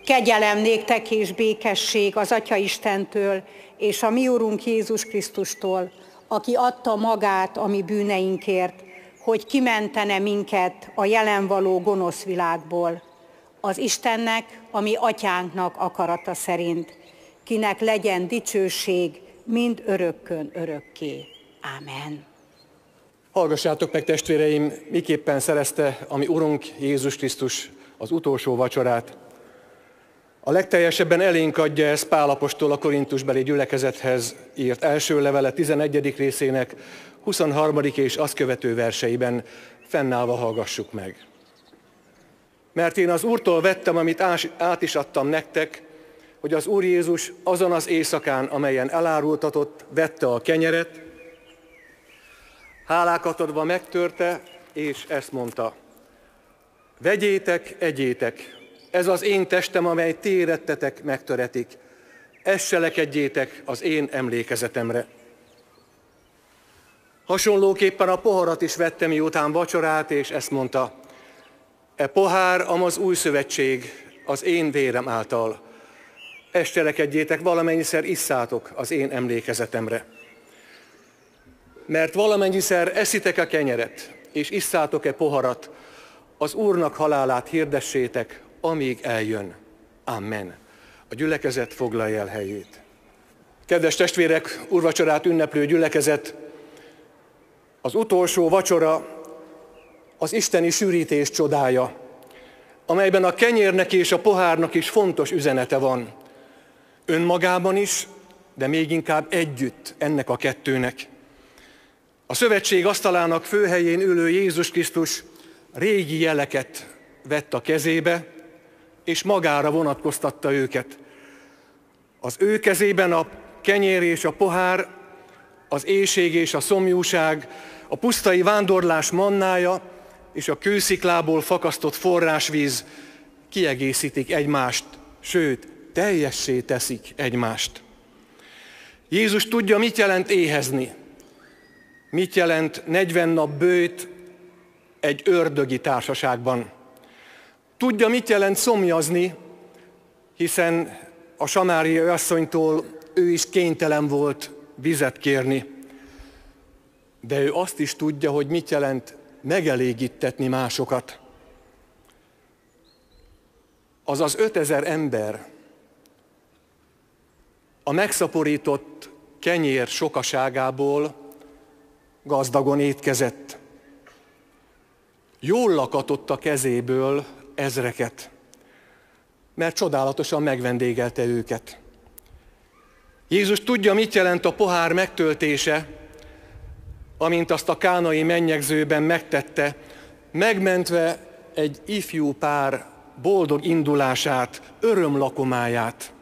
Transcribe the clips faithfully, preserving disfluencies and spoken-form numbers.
Kegyelem néktek és békesség az Atya Istentől és a mi Urunk Jézus Krisztustól, aki adta magát a mi bűneinkért, hogy kimentene minket a jelen való gonosz világból. Az Istennek, a mi atyánknak akarata szerint, kinek legyen dicsőség mind örökkön örökké. Ámen. Hallgassátok meg, testvéreim, miképpen szerezte a mi Urunk Jézus Krisztus az utolsó vacsorát. A legteljesebben elénk adja ezt Pál apostol a korintusbeli gyülekezethez írt első levele tizenegyedik részének huszonharmadik és azt követő verseiben. Fennállva hallgassuk meg. Mert én az Úrtól vettem, amit át is adtam nektek, hogy az Úr Jézus azon az éjszakán, amelyen elárultatott, vette a kenyeret, hálákat adva megtörte, és ezt mondta: vegyétek, egyétek, ez az én testem, amely ti érettetek, megtöretik. Ezt cselekedjétek az én emlékezetemre. Hasonlóképpen a poharat is vette, miután vacsorált, és ezt mondta: e pohár, amaz új szövetség az én vérem által. Ezt cselekedjétek, valamennyiszer isszátok az én emlékezetemre. Mert valamennyiszer eszitek a kenyeret, és isszátok-e poharat, az Úrnak halálát hirdessétek, amíg eljön. Amen. A gyülekezet foglalja el helyét. Kedves testvérek, úrvacsorát ünneplő gyülekezet, az utolsó vacsora az isteni sűrítés csodája, amelyben a kenyérnek és a pohárnak is fontos üzenete van. Önmagában is, de még inkább együtt ennek a kettőnek. A szövetség asztalának főhelyén ülő Jézus Krisztus régi jeleket vett a kezébe, és magára vonatkoztatta őket. Az ő kezében a kenyér és a pohár, az éhség és a szomjúság, a pusztai vándorlás mannája és a kősziklából fakasztott forrásvíz kiegészítik egymást, sőt, teljessé teszik egymást. Jézus tudja, mit jelent éhezni, mit jelent negyven nap bőjt egy ördögi társaságban. Tudja, mit jelent szomjazni, hiszen a samáriai asszonytól ő is kénytelen volt vizet kérni. De ő azt is tudja, hogy mit jelent megelégítetni másokat. Azaz ötezer ember a megszaporított kenyér sokaságából gazdagon étkezett. Jól lakatott a kezéből ezreket, mert csodálatosan megvendégelte őket. Jézus tudja, mit jelent a pohár megtöltése, amint azt a kánai mennyegzőben megtette, megmentve egy ifjú pár boldog indulását, örömlakomáját.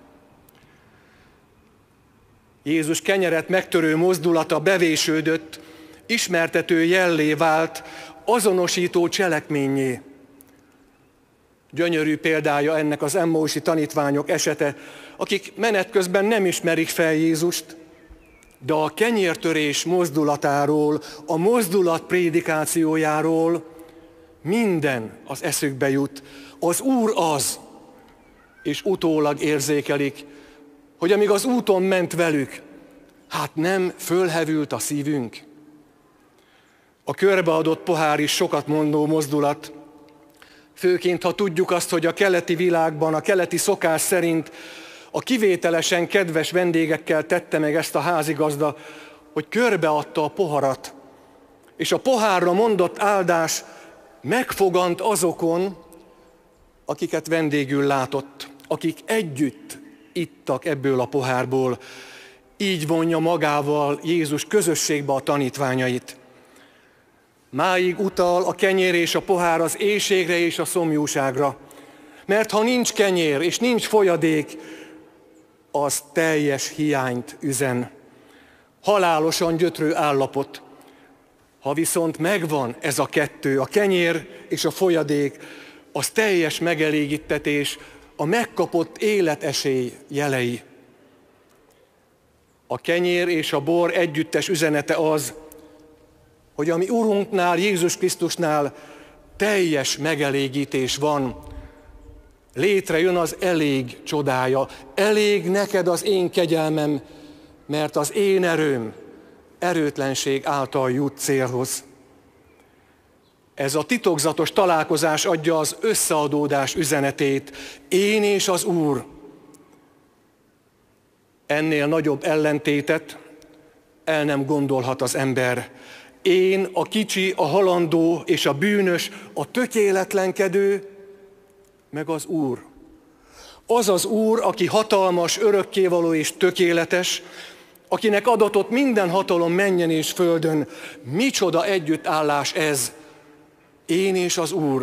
Jézus kenyeret megtörő mozdulata bevésődött, ismertető jellé vált, azonosító cselekménnyé. Gyönyörű példája ennek az emmausi tanítványok esete, akik menet közben nem ismerik fel Jézust, de a kenyértörés mozdulatáról, a mozdulat prédikációjáról minden az eszükbe jut. Az Úr az, és utólag érzékelik, hogy amíg az úton ment velük, hát nem fölhevült a szívünk. A körbeadott pohár is sokat mondó mozdulat, főként ha tudjuk azt, hogy a keleti világban, a keleti szokás szerint a kivételesen kedves vendégekkel tette meg ezt a házigazda, hogy körbeadta a poharat, és a pohárra mondott áldás megfogant azokon, akiket vendégül látott, akik együtt ittak ebből a pohárból. Így vonja magával Jézus közösségbe a tanítványait. Máig utal a kenyér és a pohár az éhségre és a szomjúságra, mert ha nincs kenyér és nincs folyadék, az teljes hiányt üzen. Halálosan gyötrő állapot. Ha viszont megvan ez a kettő, a kenyér és a folyadék, az teljes megelégítetés, a megkapott életesély jelei. A kenyér és a bor együttes üzenete az, hogy a mi Urunknál, Jézus Krisztusnál teljes megelégítés van, létrejön az elég csodája. Elég neked az én kegyelmem, mert az én erőm erőtlenség által jut célhoz. Ez a titokzatos találkozás adja az összeadódás üzenetét. Én és az Úr. Ennél nagyobb ellentétet el nem gondolhat az ember. Én, a kicsi, a halandó és a bűnös, a tökéletlenkedő, meg az Úr. Az az Úr, aki hatalmas, örökkévaló és tökéletes, akinek adatott minden hatalom mennyen és földön. Micsoda együttállás ez! Én és az Úr.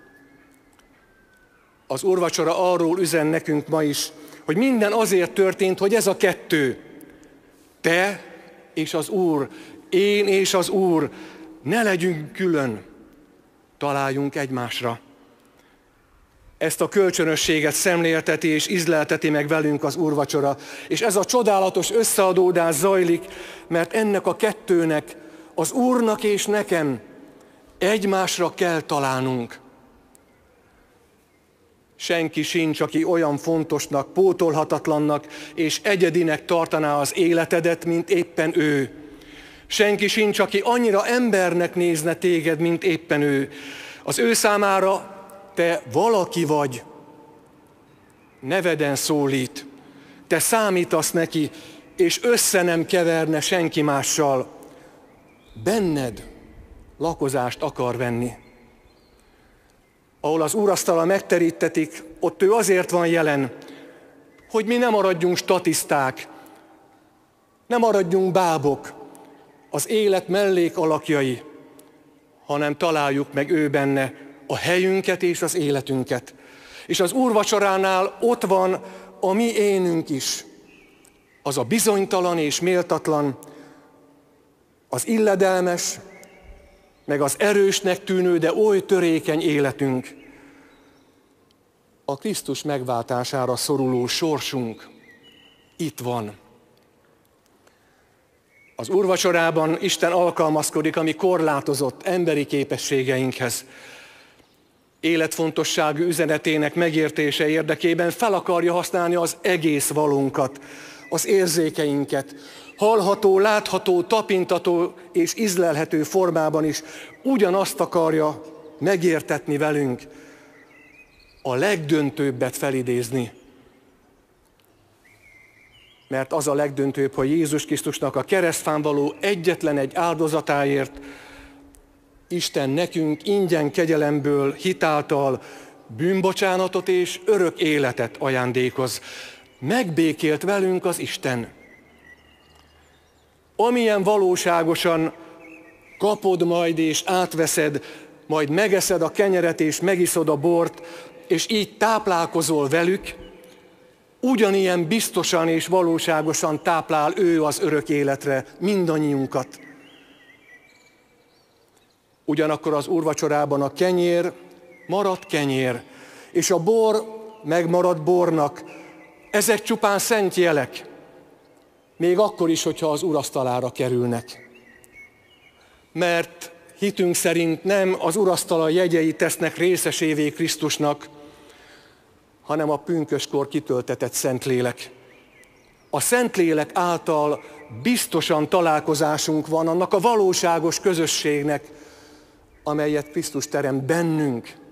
Az úrvacsora arról üzen nekünk ma is, hogy minden azért történt, hogy ez a kettő, te és az Úr, én és az Úr, ne legyünk külön, találjunk egymásra. Ezt a kölcsönösséget szemlélteti és ízlelteti meg velünk az úrvacsora, és ez a csodálatos összeadódás zajlik, mert ennek a kettőnek, az Úrnak és nekem egymásra kell találnunk. Senki sincs, aki olyan fontosnak, pótolhatatlannak és egyedinek tartaná az életedet, mint éppen ő. Senki sincs, aki annyira embernek nézne téged, mint éppen ő. Az ő számára te valaki vagy, neveden szólít, te számítasz neki, és össze nem keverne senki mással. Benned lakozást akar venni. Ahol az úrasztala megterítetik, ott ő azért van jelen, hogy mi nem maradjunk statiszták, nem maradjunk bábok, az élet mellék alakjai, hanem találjuk meg ő benne a helyünket és az életünket. És az úrvacsoránál ott van a mi énünk is, az a bizonytalan és méltatlan, az illedelmes, meg az erősnek tűnő, de oly törékeny életünk. A Krisztus megváltására szoruló sorsunk itt van. Az úrvacsorában Isten alkalmazkodik a mi korlátozott emberi képességeinkhez. Életfontosságú üzenetének megértése érdekében fel akarja használni az egész valónkat, az érzékeinket, hallható, látható, tapintató és ízlelhető formában is ugyanazt akarja megértetni velünk, a legdöntőbbet felidézni. Mert az a legdöntőbb, hogy Jézus Krisztusnak a keresztfán való egyetlen egy áldozatáért Isten nekünk ingyen kegyelemből, hitáltal bűnbocsánatot és örök életet ajándékoz. Megbékélt velünk az Isten. Amilyen valóságosan kapod majd és átveszed, majd megeszed a kenyeret és megiszod a bort, és így táplálkozol velük, ugyanilyen biztosan és valóságosan táplál ő az örök életre mindannyiunkat. Ugyanakkor az úrvacsorában a kenyér marad kenyér, és a bor megmarad bornak. Ezek csupán szent jelek, még akkor is, hogyha az urasztalára kerülnek. Mert hitünk szerint nem az urasztala jegyei tesznek részesévé Krisztusnak, hanem a pünköskor kitöltetett Szentlélek. A Szentlélek által biztosan találkozásunk van annak a valóságos közösségnek, amelyet Krisztus teremt bennünk,